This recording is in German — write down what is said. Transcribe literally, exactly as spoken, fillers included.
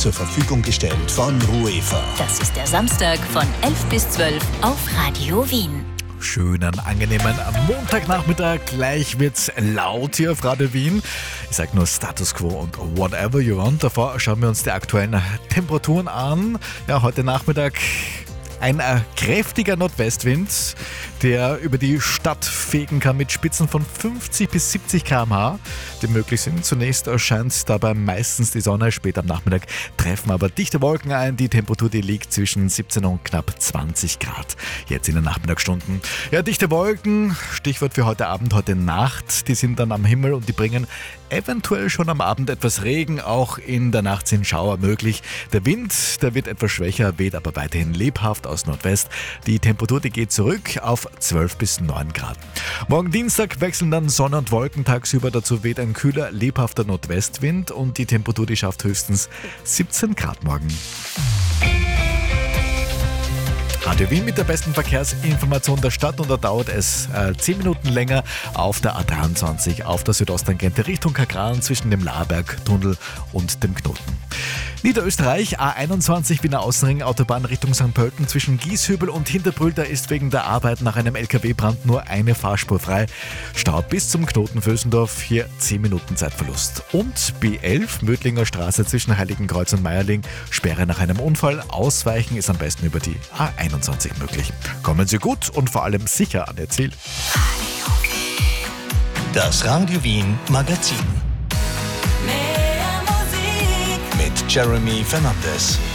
zur Verfügung gestellt von UEFA. Das ist der Samstag von elf bis zwölf auf Radio Wien. Schönen, angenehmen Montagnachmittag. Gleich wird's laut hier auf Radio Wien. Ich sag nur Status Quo und Whatever You Want. Davor schauen wir uns die aktuellen Temperaturen an. Ja, heute Nachmittag ein äh, kräftiger Nordwestwind, der über die Stadt fegen kann mit Spitzen von fünfzig bis siebzig Kilometer pro Stunde, die möglich sind. Zunächst erscheint dabei meistens die Sonne, später am Nachmittag treffen aber dichte Wolken ein. Die Temperatur, die liegt zwischen siebzehn und knapp zwanzig Grad. Jetzt in den Nachmittagsstunden. Ja, dichte Wolken, Stichwort für heute Abend, heute Nacht, die sind dann am Himmel und die bringen eventuell schon am Abend etwas Regen. Auch in der Nacht sind Schauer möglich. Der Wind, der wird etwas schwächer, weht aber weiterhin lebhaft aus Nordwest. Die Temperatur, die geht zurück auf zwölf bis neun Grad. Morgen Dienstag wechseln dann Sonne und Wolken tagsüber. Dazu weht ein kühler, lebhafter Nordwestwind und die Temperatur, die schafft höchstens siebzehn Grad morgen. Radio Wien mit der besten Verkehrsinformation der Stadt und da dauert es äh, zehn Minuten länger auf der A dreiundzwanzig auf der Südosttangente Richtung Kagran zwischen dem Laberg-Tunnel und dem Knoten. Niederösterreich, A einundzwanzig Wiener Außenring, Autobahn Richtung Sankt Pölten zwischen Gieshübel und Hinterbrühl, da ist wegen der Arbeit nach einem L K W-Brand nur eine Fahrspur frei. Stau bis zum Knoten Vösendorf, hier zehn Minuten Zeitverlust. Und B elf, Mödlinger Straße zwischen Heiligenkreuz und Meierling, Sperre nach einem Unfall. Ausweichen ist am besten über die A einundzwanzig möglich. Kommen Sie gut und vor allem sicher an Ihr Ziel. Das Radio Wien Magazin. Mit Jeremy Fernandes.